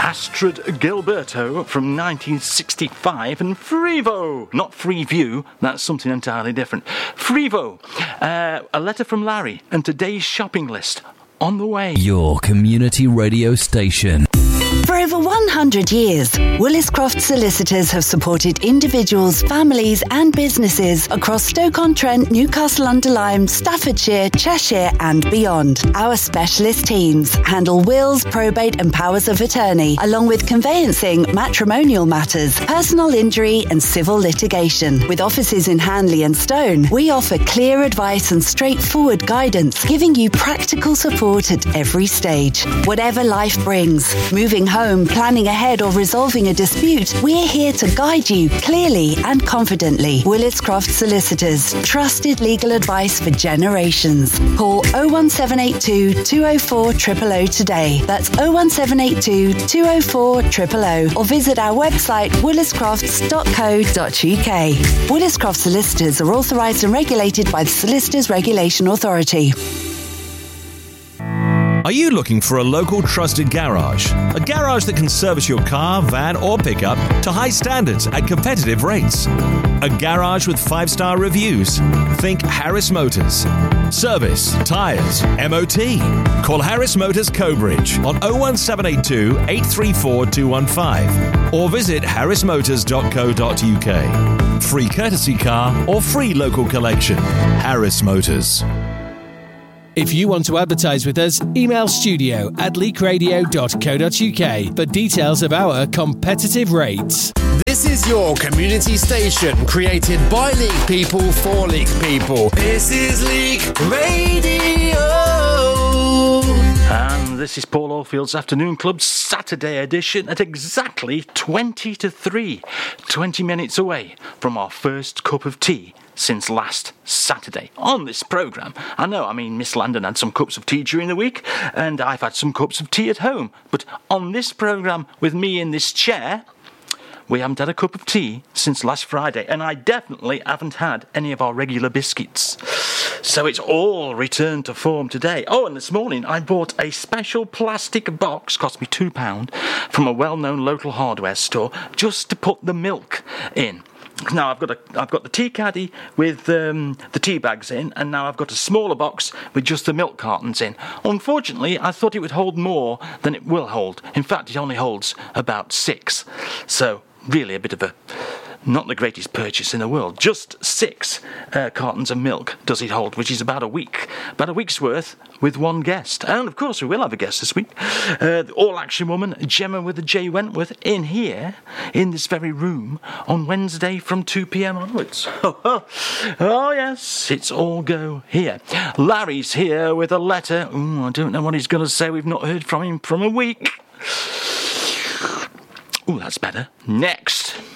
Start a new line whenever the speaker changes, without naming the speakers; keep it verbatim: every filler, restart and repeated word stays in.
Astrid Gilberto from nineteen sixty-five, and Frevo, not Freeview, that's something entirely different. Frevo, uh, a letter from Larry, and today's shopping list on the way.
Your community radio station.
For over one hundred years, Willis-Croft Solicitors have supported individuals, families and businesses across Stoke-on-Trent, Newcastle-under-Lyme, Staffordshire, Cheshire and beyond. Our specialist teams handle wills, probate and powers of attorney, along with conveyancing, matrimonial matters, personal injury and civil litigation. With offices in Hanley and Stone, we offer clear advice and straightforward guidance, giving you practical support at every stage. Whatever life brings, moving home, planning ahead or resolving a dispute, we're here to guide you clearly and confidently. Willis-Croft Solicitors, trusted legal advice for generations. Call oh one seven eight two, two oh four, zero zero zero today. That's oh one seven eight two, two oh four, zero zero zero, or visit our website williscrofts dot co dot uk. Willis-Croft Solicitors are authorised and regulated by the Solicitors Regulation Authority.
Are you looking for a local trusted garage? A garage that can service your car, van or pickup to high standards at competitive rates. A garage with five-star reviews. Think Harris Motors. Service, tyres, M O T. Call Harris Motors Cobridge on oh one seven eight two, eight three four, two one five or visit harris motors dot co dot uk. Free courtesy car or free local collection. Harris Motors.
If you want to advertise with us, email studio at leak radio dot co dot uk for details of our competitive rates.
This is your community station, created by Leak people for Leak people. This is Leak Radio.
And this is Paul Oldfield's Afternoon Club Saturday edition at exactly twenty to three. twenty minutes away from our first cup of tea since last Saturday on this programme. I know, I mean, Miss Landon had some cups of tea during the week, and I've had some cups of tea at home. But on this programme, with me in this chair, we haven't had a cup of tea since last Friday, and I definitely haven't had any of our regular biscuits. So it's all returned to form today. Oh, and this morning I bought a special plastic box, cost me two pounds, from a well-known local hardware store, just to put the milk in. Now I've got a, I've got the tea caddy with um, the tea bags in, and now I've got a smaller box with just the milk cartons in. Unfortunately, I thought it would hold more than it will hold. In fact, it only holds about six. So really a bit of a, not the greatest purchase in the world. Just six uh, cartons of milk does it hold, which is about a week. About a week's worth with one guest. And of course we will have a guest this week. Uh, the all-action woman, Gemma with the J Wentworth, in here, in this very room, on Wednesday from two p.m. onwards. Oh, oh yes, it's all go here. Larry's here with a letter. Ooh, I don't know what he's going to say. We've not heard from him from a week. Ooh, that's better. Next.